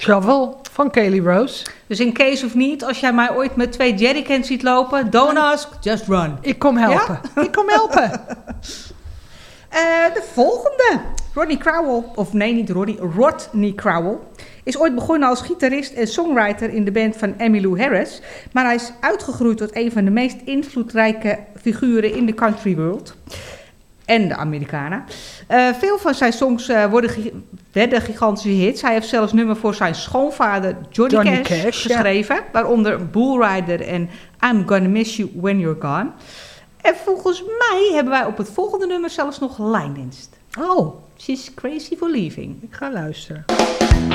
Shovel van Kelly Rose. Dus in case of need, als jij mij ooit met 2 jerrycans ziet lopen, don't ask, just run. Ik kom helpen. Ja? Ik kom helpen. De volgende. Rodney Crowell is ooit begonnen als gitarist en songwriter in de band van Emmylou Harris. Maar hij is uitgegroeid tot een van de meest invloedrijke figuren in de country world. En de Amerikanen. Veel van zijn songs werden gigantische hits. Hij heeft zelfs nummer voor zijn schoonvader Johnny Cash geschreven. Ja. Waaronder Bull Rider en I'm Gonna Miss You When You're Gone. En volgens mij hebben wij op het volgende nummer zelfs nog lijndienst. Oh. She's Crazy for Leaving. Ik ga luisteren.